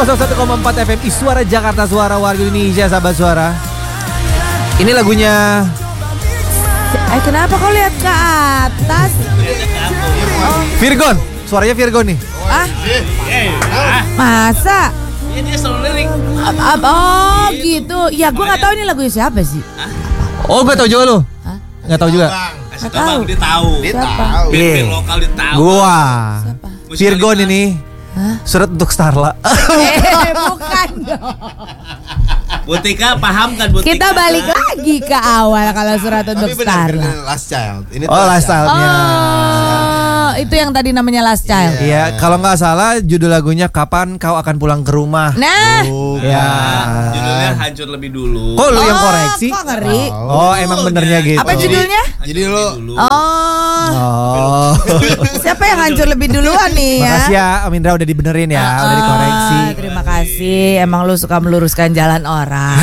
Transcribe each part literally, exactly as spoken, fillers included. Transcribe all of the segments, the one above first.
nol satu koma empat F M I Suara Jakarta, suara warga Indonesia, sahabat suara. Ini lagunya. Eh kenapa kau lihat ke atas? Oh. Virgon, suaranya Virgon nih. Ah, masa? Iya dia selalu lirik. Oh gitu. Ya gue nggak tahu ini lagunya siapa sih. Oh gak tahu juga lo? Nggak tahu juga. Kasih tahu bang, dia tahu. Dia Siapa? tahu. Band lokal dia tahu. Gua. Siapa? Virgon ini. Hah? Surat untuk Starla. Eh bukan dong. Butika paham kan Butika? Kita balik lagi ke awal kalau surat untuk Tapi benar, Starla. benar, Last Child. Ini Oh, Last Child-nya. Oh, itu yang tadi namanya Last Child. Iya, kalau nggak salah judul lagunya Kapan Kau Akan Pulang ke Rumah. Nah, Ya. Judulnya Hancur Lebih Dulu. Kok lu yang Oh, koreksi? kok ngeri? Oh, emang benernya gitu. Apa judulnya? Jadi lo Oh, Oh. siapa yang hancur lebih duluan nih ya? Makasih ya Om Indra udah dibenerin ya, udah dikoreksi. Ah, terima kasih. Emang lu suka meluruskan jalan orang.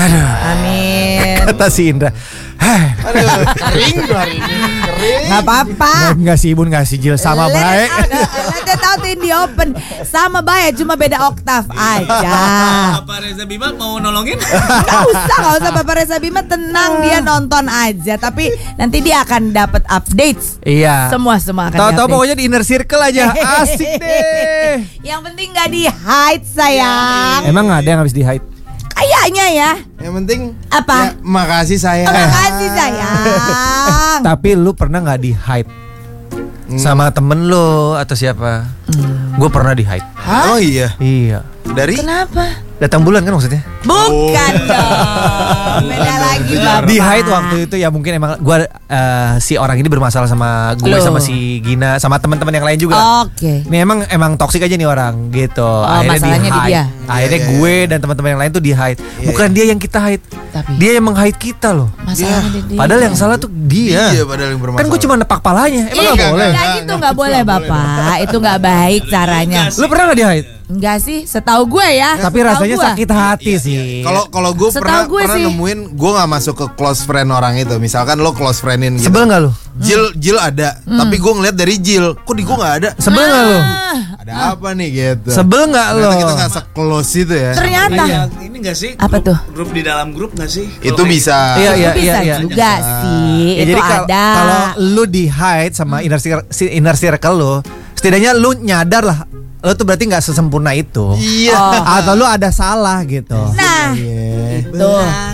Amin. Kata si Indra. Hah, aduh, kering gue hari ini. Kering. Gak apa-apa. enggak sih Bun, enggak sih Jil, sama Let it baik. out, uh, Let it out in the open. Sama baik, cuma beda oktav aja. Bapak Reza Bima mau nolongin? Gak usah, gak usah Bapak Reza Bima, tenang, dia nonton aja. Tapi nanti dia akan dapat updates. Iya. Semua semua akan Tahu-tahu di-update. pokoknya di inner circle aja. Asik deh. Yang penting gak di hide sayang. Emang ada yang habis di hide? Kayaknya ya. Yang penting Apa? ya, makasih saya. Terima kasih sayang. Tapi lu pernah nggak di hide sama temen lu atau siapa? Gue pernah di hide. Oh iya. Iya. Dari Kenapa? Datang bulan kan maksudnya? Bukan dong. Beda lagi Bapak. Di hide waktu itu ya mungkin emang gue uh, si orang ini bermasalah sama gue Loh. sama si Gina sama teman-teman yang lain juga. Oke. Ini emang emang toksik aja nih orang gitu. masalahnya di hide. dia. Akhirnya Iya, iya, gue dan teman-teman yang lain tuh di hide. Bukan dia yang kita hide. Tapi Dia yang meng-hide kita loh. masalahnya di dia. Padahal yang salah tuh dia. Iya, padahal yang bermasalah. Kan gue cuma nepak palanya. Emang Ih, gak boleh? Enggak gitu, nggak boleh Bapak. Itu nggak baik caranya. Lu pernah gak di hide? Enggak sih, setahu gue ya. Tapi Setahu rasanya gue. sakit hati sih. Kalau kalau gue Setahu pernah gue pernah sih. nemuin gue nggak masuk ke close friend orang itu. Misalkan lo close friendin gitu. Sebel gak lu? Jil Jil ada, tapi gue ngeliat dari Jil, kok di gue nggak ada. Sebel gak lu? Ada apa nih gitu? Sebel gak lo? Ternyata kita nggak se-close itu ya. Ternyata Iya, ini enggak sih? Apa Grup- tuh? Grup di dalam grup enggak sih? Itu Kalau bisa. Iya, itu iya, bisa iya, iya. juga sih. Ya, itu jadi kal- ada. kalau lu di hide sama inner circle, si inner circle lu, setidaknya lu nyadar lah, lu tuh berarti nggak sesempurna itu. Iya. Oh. Atau lu ada salah gitu. Nah, Iya. itu.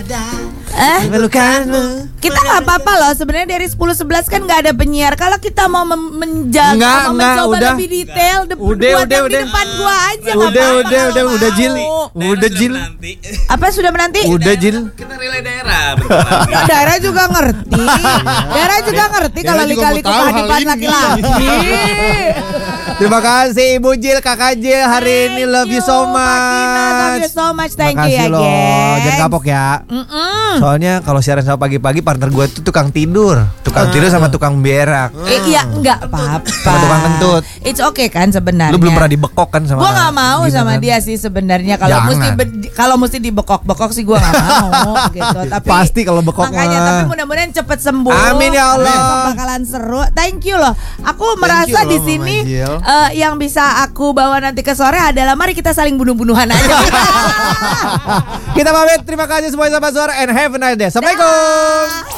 Eh, Melukanmu. kita nggak apa-apa loh. Sebenarnya dari sepuluh sebelas kan nggak ada penyiar. Kalau kita mau mem- menjaga, Enggak, mau enggak, mencoba udah. lebih detail, de- Udah, buat udah, yang di udah. depan gua aja. nggak Udah, apa-apa udah, kalau udah, mau. udah, Jil. daerah Udah sudah Jil. menanti. Apa sudah menanti? Udah Jil. Kita relay daerah bentar lagi. Ya, daerah juga ngerti. Daerah juga ngerti kalau Daerah juga lika-liku mau tahu hal kehidupan ini. laki-laki. Terima kasih Ibu Jil, Kakak Jil hari ini love you so Thank you, Pak Gina. Love much. you so much. Thank you Makasih ya, loh. gengs. Jangan kapok ya. Mm-mm. Soalnya kalau siaran sama pagi-pagi partner gue tuh tukang tidur, tukang tidur sama tukang berak, Eh, iya, enggak apa-apa. sama tukang kentut. It's okay kan sebenarnya. Lu belum pernah dibekok kan sama? Gua nggak mau Gina sama kan? dia sih sebenarnya. Kalau Jangan. mesti be- kalau mesti dibekok-bekok sih gua nggak mau gitu. Tapi Pasti kalau bekok makanya mah. tapi mudah-mudahan cepet sembuh. Amin ya Allah. Besok bakalan seru. Thank you loh. Aku merasa you di loh, sini Mama Jil. eh, yang bisa aku bawa nanti ke sore adalah mari kita saling bunuh-bunuhan aja. Kita pamit, terima kasih semuanya sahabat suara and have a nice day. Assalamualaikum.